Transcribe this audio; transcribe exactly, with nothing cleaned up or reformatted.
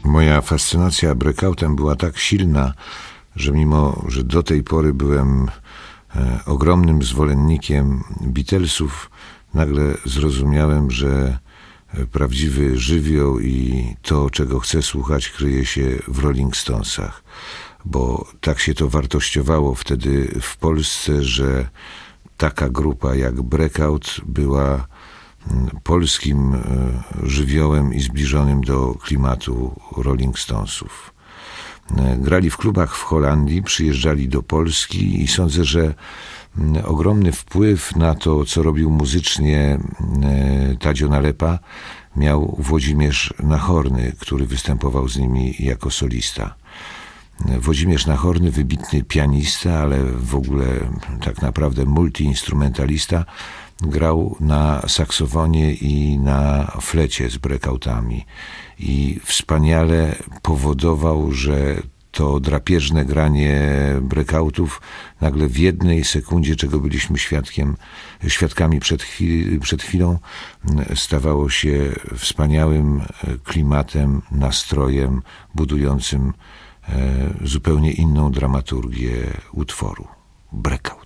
Moja fascynacja breakoutem była tak silna, że mimo, że do tej pory byłem e, ogromnym zwolennikiem Beatlesów, nagle zrozumiałem, że prawdziwy żywioł i to, czego chcę słuchać, kryje się w Rolling Stonesach. Bo tak się to wartościowało wtedy w Polsce, że taka grupa jak Breakout była polskim żywiołem i zbliżonym do klimatu Rolling Stonesów. Grali w klubach w Holandii, przyjeżdżali do Polski i sądzę, że ogromny wpływ na to, co robił muzycznie Tadzio Nalepa, miał Włodzimierz Nachorny, który występował z nimi jako solista. Włodzimierz Nachorny, wybitny pianista, ale w ogóle tak naprawdę multiinstrumentalista, grał na saksofonie i na flecie z breakoutami i wspaniale powodował, że to drapieżne granie breakoutów nagle w jednej sekundzie, czego byliśmy świadkiem, świadkami przed, chwil, przed chwilą, stawało się wspaniałym klimatem, nastrojem budującym zupełnie inną dramaturgię utworu. Breakout.